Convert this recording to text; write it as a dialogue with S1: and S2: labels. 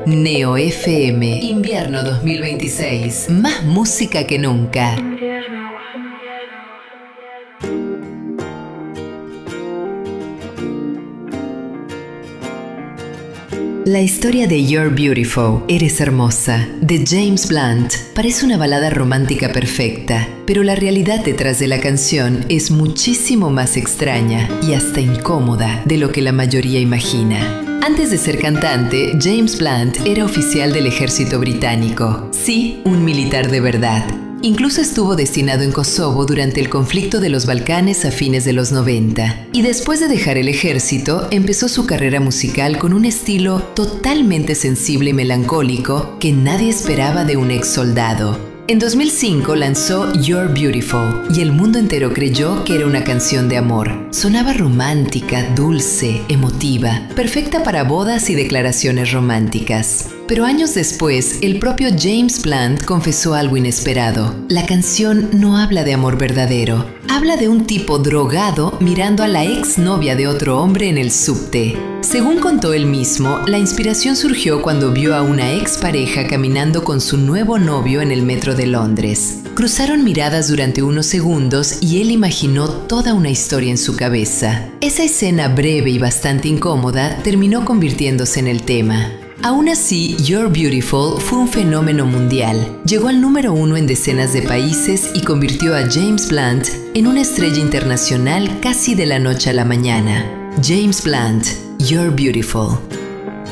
S1: Neo FM, invierno 2026. Más música que nunca. La historia de You're Beautiful, Eres Hermosa, de James Blunt, parece una balada romántica perfecta, pero la realidad detrás de la canción es muchísimo más extraña y hasta incómoda de lo que la mayoría imagina. Antes de ser cantante, James Blunt era oficial del ejército británico. Sí, un militar de verdad. Incluso estuvo destinado en Kosovo durante el conflicto de los Balcanes a fines de los 90. Y después de dejar el ejército, empezó su carrera musical con un estilo totalmente sensible y melancólico que nadie esperaba de un ex soldado. En 2005 lanzó You're Beautiful y el mundo entero creyó que era una canción de amor. Sonaba romántica, dulce, emotiva, perfecta para bodas y declaraciones románticas. Pero años después, el propio James Blunt confesó algo inesperado. La canción no habla de amor verdadero. Habla de un tipo drogado mirando a la exnovia de otro hombre en el subte. Según contó él mismo, la inspiración surgió cuando vio a una expareja caminando con su nuevo novio en el metro de Londres. Cruzaron miradas durante unos segundos y él imaginó toda una historia en su cabeza. Esa escena breve y bastante incómoda terminó convirtiéndose en el tema. Aún así, You're Beautiful fue un fenómeno mundial. Llegó al número 1 en decenas de países y convirtió a James Blunt en una estrella internacional casi de la noche a la mañana. James Blunt, You're Beautiful.